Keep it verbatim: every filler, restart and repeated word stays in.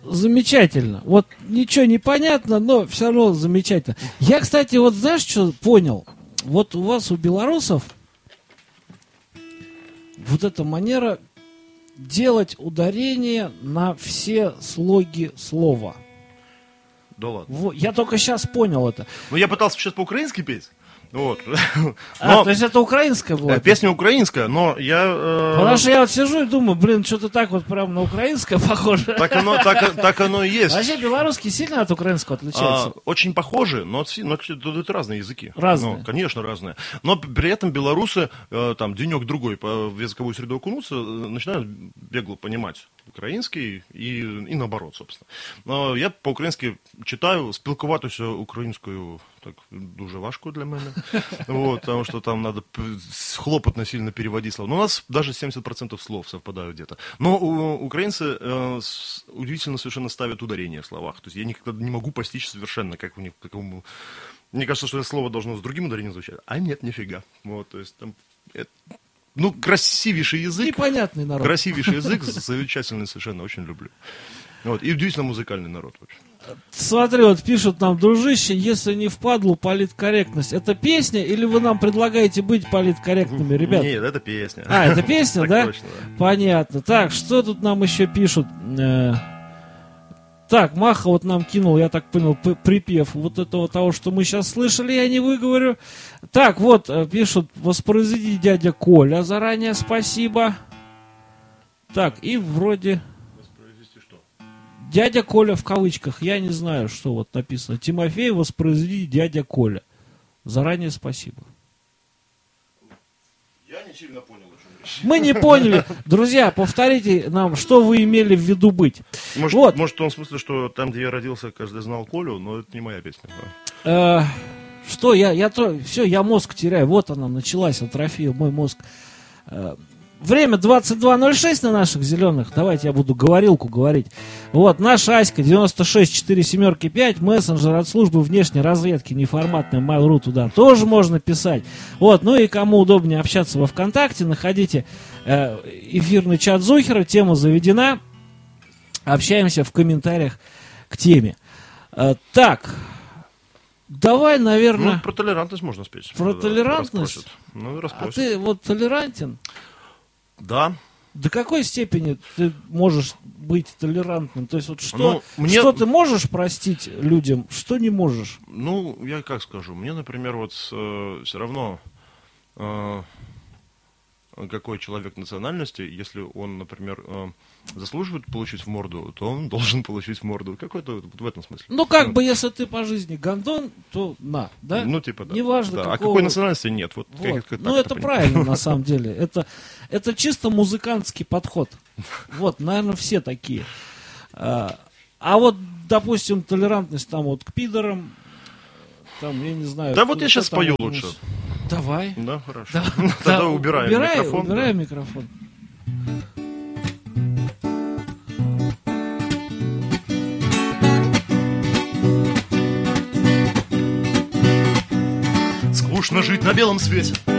замечательно. Вот ничего не понятно, но все равно замечательно. Я, кстати, вот знаешь, что понял? Вот у вас, у белорусов, вот эта манера делать ударение на все слоги слова. Да ладно. Вот, я только сейчас понял это. Ну, я пытался сейчас по-украински петь. Вот. А, Но, то есть это украинская была? э, песня украинская, но я... э, Потому что я вот сижу и думаю, блин, что-то так вот прям на украинское похоже. Так оно, так, так оно и есть. Вообще белорусский сильно от украинского отличается? А, очень похожи, но, отси- но кстати, тут это разные языки. Разные. Ну, конечно, разные. Но при этом белорусы, э, там, денек-другой по- в языковую среду окунуться, э, начинают бегло понимать украинский и, и наоборот, собственно. Но я по-українськи читаю, спілкуватися українською так дуже важко для мене. Вот, потому что там надо п- с- хлопотно сильно переводить слова. Но у нас даже семьдесят процентов слов совпадают где-то. Но у- украинцы э, с- удивительно совершенно ставят ударение в словах. То есть я никогда не могу постичь совершенно, как у них, какому... Мне кажется, что это слово должно с другим ударением звучать. А нет, нифига. Вот, то есть там... это- Ну, красивейший язык. Непонятный народ. Красивейший язык, замечательный совершенно, очень люблю. Вот, и удивительно музыкальный народ вообще. Смотри, вот пишут нам, дружище, если не впадлу политкорректность, это песня или вы нам предлагаете быть политкорректными, ребят? Нет, это песня. А, это песня, Так да? точно, да. Понятно. Так, что тут нам еще пишут? Э, Так, Маха вот нам кинул, я так понял, п- припев вот этого того, что мы сейчас слышали, я не выговорю. Так, вот, э, пишут, воспроизведи дядя Коля, заранее спасибо. Так, и вроде... Воспроизвести что? Дядя Коля в кавычках, я не знаю, что вот написано. Тимофей, воспроизведи дядя Коля. Заранее спасибо. Я не сильно понял, о чем речь. Мы не поняли. Друзья, повторите нам, что вы имели в виду быть. Может, Вот. может, в том смысле, что там, где я родился, каждый знал Колю, но это не моя песня. Да. Э, что, я, я то, все, я мозг теряю. Вот она началась, атрофия, мой мозг. Э, время двадцать два ноль шесть на наших зеленых. Давайте я буду говорилку говорить. Вот, наша Аська девяносто шесть четыре семерки пять, мессенджер от службы внешней разведки, неформатный Mail.ru, туда тоже можно писать. Вот, ну и кому удобнее общаться во ВКонтакте, находите э, эфирный чат Зухера, тема заведена. Общаемся в комментариях к теме. Э, так, давай, наверное... Ну, про толерантность можно спеть. Про Да, толерантность? расспросят. Ну, и А расспросят. ты вот толерантен? Да. До какой степени ты можешь быть толерантным? То есть вот что, Ну, мне- что ты можешь простить людям, что не можешь? Ну, я как скажу, мне, например, вот э, все равно, э, какой человек национальности, если он, например, э, заслуживает получить в морду, то он должен получить в морду. Какой-то вот в этом смысле. Ну, как Ну, бы, если ты по жизни гондон, то на, да? Ну, типа, да. Неважно, Да. А какого- какой национальности нет? Вот, Вот. как- как Ну, так это понимаю. правильно, на самом деле. Это, это чисто музыкантский подход. Вот, наверное, все такие. А, а вот, допустим, толерантность там вот к пидорам, там, я не знаю... Да вот кто- я сейчас кто там спою вот у нас- лучше. Давай. Да, хорошо. Да, Тогда да, убираем убирай, микрофон. да. убираем микрофон. Скучно жить на белом свете,